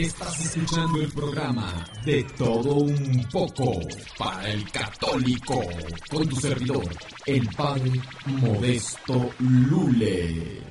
Estás escuchando el programa De Todo Un Poco para el Católico con tu servidor, el Padre Modesto Lule.